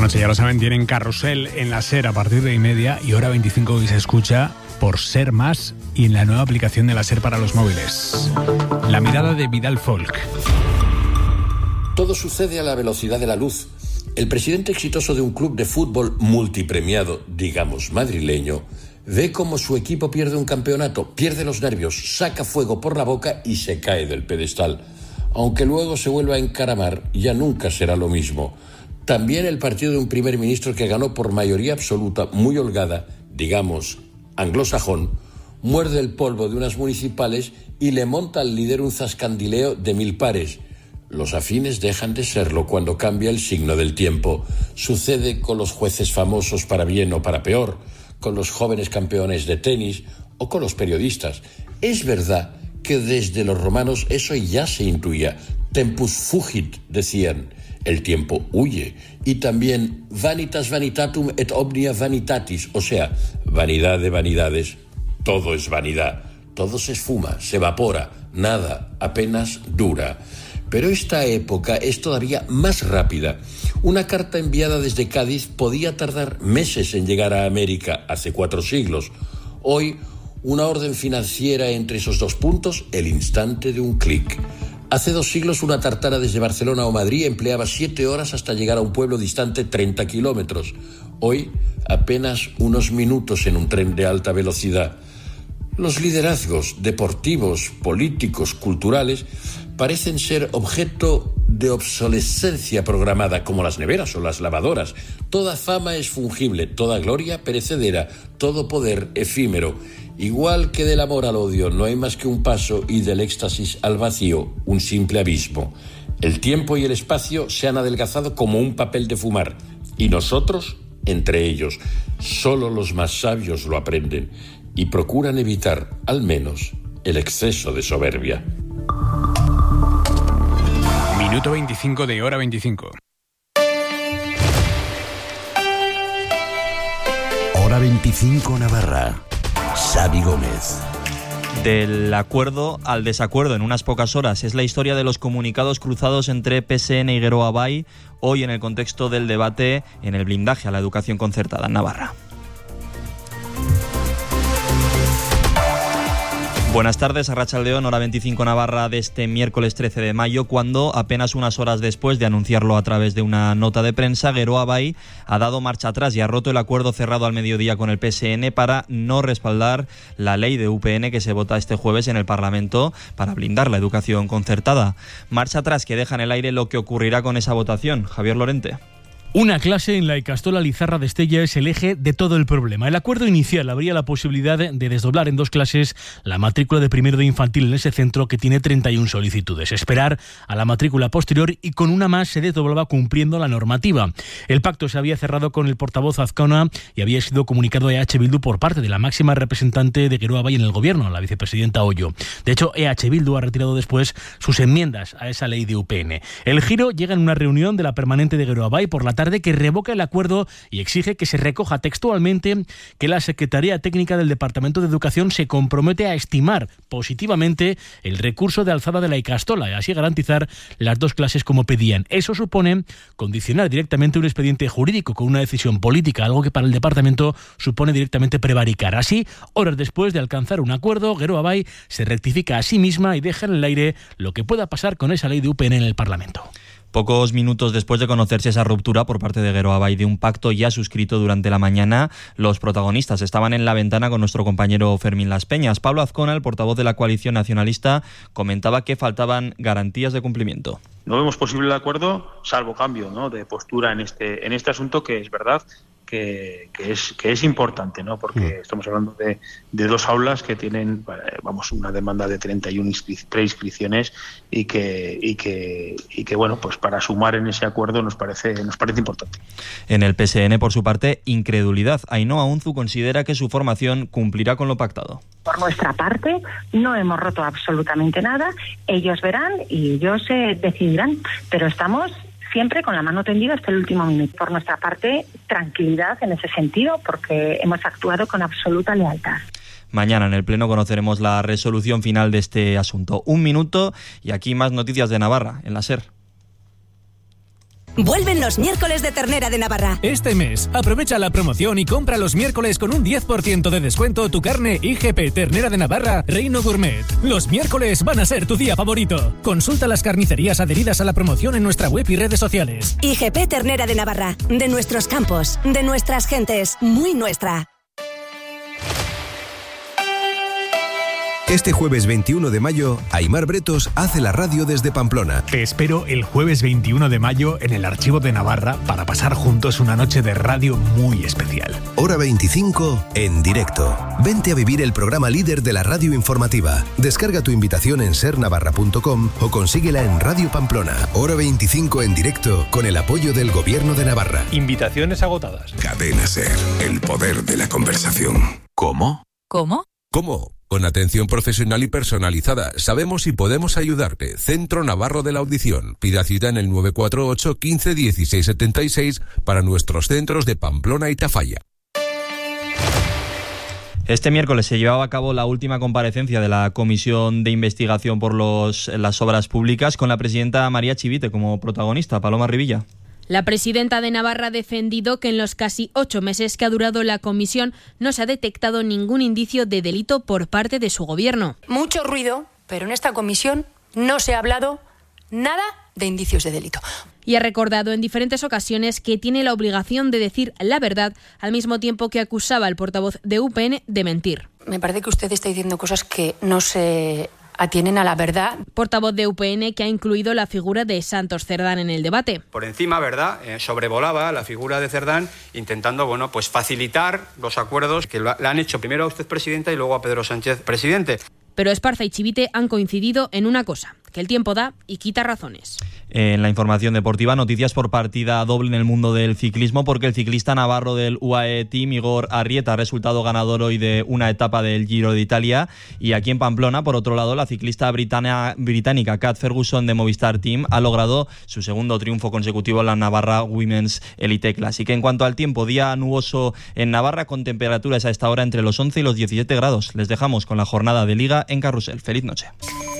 noche, ya lo saben, tienen Carrusel en la SER a partir de 1:30 y hora 25 hoy se escucha por Ser Más y en la nueva aplicación de la SER para los móviles. La mirada de Vidal Folk. Todo sucede a la velocidad de la luz. El presidente exitoso de un club de fútbol multipremiado, digamos madrileño, ve cómo su equipo pierde un campeonato, pierde los nervios, saca fuego por la boca y se cae del pedestal. Aunque luego se vuelva a encaramar, ya nunca será lo mismo. También el partido de un primer ministro que ganó por mayoría absoluta, muy holgada, digamos, anglosajón, muerde el polvo de unas municipales y le monta al líder un zascandileo de 1000 pares. Los afines dejan de serlo cuando cambia el signo del tiempo. Sucede con los jueces famosos para bien o para peor, con los jóvenes campeones de tenis o con los periodistas. Es verdad que desde los romanos eso ya se intuía. Tempus fugit, decían. El tiempo huye. Y también vanitas vanitatum et omnia vanitatis, o sea, vanidad de vanidades. Todo es vanidad. Todo se esfuma, se evapora. Nada, apenas dura. Pero esta época es todavía más rápida. Una carta enviada desde Cádiz podía tardar meses en llegar a América hace 4 siglos. Hoy, una orden financiera entre esos 2 puntos, el instante de un clic. Hace 2 siglos una tartana desde Barcelona o Madrid empleaba 7 horas hasta llegar a un pueblo distante 30 kilómetros. Hoy, apenas unos minutos en un tren de alta velocidad. Los liderazgos deportivos, políticos, culturales parecen ser objeto de obsolescencia programada, como las neveras o las lavadoras. Toda fama es fungible, toda gloria perecedera, todo poder efímero. Igual que del amor al odio no hay más que un paso y del éxtasis al vacío un simple abismo. El tiempo y el espacio se han adelgazado como un papel de fumar y nosotros, entre ellos, solo los más sabios lo aprenden y procuran evitar, al menos, el exceso de soberbia. Minuto 25 de hora 25. Hora 25 Navarra. Xavi Gómez. Del acuerdo al desacuerdo en unas pocas horas es la historia de los comunicados cruzados entre PSN y Geroa Bai, hoy en el contexto del debate en el blindaje a la educación concertada en Navarra. Buenas tardes, Arratsaldeon, hora 25 Navarra de este miércoles 13 de mayo, cuando apenas unas horas después de anunciarlo a través de una nota de prensa, Geroa Bai ha dado marcha atrás y ha roto el acuerdo cerrado al mediodía con el PSN para no respaldar la ley de UPN que se vota este jueves en el Parlamento para blindar la educación concertada. Marcha atrás que deja en el aire lo que ocurrirá con esa votación. Javier Lorente. Una clase en la Ikastola Lizarra de Estella es el eje de todo el problema. El acuerdo inicial abría la posibilidad de desdoblar en 2 clases la matrícula de primero de infantil en ese centro que tiene 31 solicitudes. Esperar a la matrícula posterior y con una más se desdoblaba cumpliendo la normativa. El pacto se había cerrado con el portavoz Azcona y había sido comunicado a EH Bildu por parte de la máxima representante de Geroa Bai en el gobierno, la vicepresidenta Ollo. De hecho, EH Bildu ha retirado después sus enmiendas a esa ley de UPN. El giro llega en una reunión de la permanente de Geroa Bai por la tarde que revoca el acuerdo y exige que se recoja textualmente que la Secretaría Técnica del Departamento de Educación se compromete a estimar positivamente el recurso de alzada de la Ikastola y así garantizar las 2 clases como pedían. Eso supone condicionar directamente un expediente jurídico con una decisión política, algo que para el departamento supone directamente prevaricar. Así, horas después de alcanzar un acuerdo, Geroa Bai se rectifica a sí misma y deja en el aire lo que pueda pasar con esa ley de UPN en el Parlamento. Pocos minutos después de conocerse esa ruptura por parte de Geroa Bai de un pacto ya suscrito durante la mañana, los protagonistas estaban en la ventana con nuestro compañero Fermín Las Peñas. Pablo Azcona, el portavoz de la coalición nacionalista, comentaba que faltaban garantías de cumplimiento. No vemos posible el acuerdo salvo cambio, ¿no?, de postura en este asunto, que es verdad que es importante, ¿no?, porque estamos hablando de 2 aulas que tienen, una demanda de 31 preinscripciones y que bueno, pues para sumar en ese acuerdo nos parece importante. En el PSN, por su parte, incredulidad. Ainhoa Unzu considera que su formación cumplirá con lo pactado. Por nuestra parte, no hemos roto absolutamente nada. Ellos verán y ellos decidirán, pero estamos siempre con la mano tendida hasta el último minuto. Por nuestra parte, tranquilidad en ese sentido, porque hemos actuado con absoluta lealtad. Mañana en el Pleno conoceremos la resolución final de este asunto. 1 minuto y aquí más noticias de Navarra, en la SER. Vuelven los miércoles de ternera de Navarra. Este mes, aprovecha la promoción y compra los miércoles con un 10% de descuento tu carne IGP Ternera de Navarra Reino Gourmet. Los miércoles van a ser tu día favorito. Consulta las carnicerías adheridas a la promoción en nuestra web y redes sociales. IGP Ternera de Navarra. De nuestros campos, de nuestras gentes, muy nuestra. Este jueves 21 de mayo, Aimar Bretos hace la radio desde Pamplona. Te espero el jueves 21 de mayo en el Archivo de Navarra para pasar juntos una noche de radio muy especial. Hora 25 en directo. Vente a vivir el programa líder de la radio informativa. Descarga tu invitación en sernavarra.com o consíguela en Radio Pamplona. Hora 25 en directo con el apoyo del Gobierno de Navarra. Invitaciones agotadas. Cadena SER, el poder de la conversación. ¿Cómo? ¿Cómo? ¿Cómo? Con atención profesional y personalizada. Sabemos si podemos ayudarte. Centro Navarro de la Audición. Pida cita en el 948 15 16 76 para nuestros centros de Pamplona y Tafalla. Este miércoles se llevaba a cabo la última comparecencia de la Comisión de Investigación por las Obras Públicas con la presidenta María Chivite como protagonista. Paloma Rivilla. La presidenta de Navarra ha defendido que en los casi 8 meses que ha durado la comisión no se ha detectado ningún indicio de delito por parte de su gobierno. Mucho ruido, pero en esta comisión no se ha hablado nada de indicios de delito. Y ha recordado en diferentes ocasiones que tiene la obligación de decir la verdad, al mismo tiempo que acusaba al portavoz de UPN de mentir. Me parece que usted está diciendo cosas que no se atienden a la verdad. Portavoz de UPN que ha incluido la figura de Santos Cerdán en el debate. Por encima, ¿verdad? Sobrevolaba la figura de Cerdán intentando, pues facilitar los acuerdos que le han hecho primero a usted presidenta y luego a Pedro Sánchez presidente. Pero Esparza y Chivite han coincidido en una cosa, que el tiempo da y quita razones. En la información deportiva, noticias por partida doble en el mundo del ciclismo, porque el ciclista navarro del UAE Team, Igor Arrieta, ha resultado ganador hoy de una etapa del Giro de Italia. Y aquí en Pamplona, por otro lado, la ciclista británica Kat Ferguson de Movistar Team ha logrado su segundo triunfo consecutivo en la Navarra Women's Elite Classic. En cuanto al tiempo, día nuboso en Navarra con temperaturas a esta hora entre los 11 y los 17 grados. Les dejamos con la jornada de Liga en Carrusel. Feliz noche.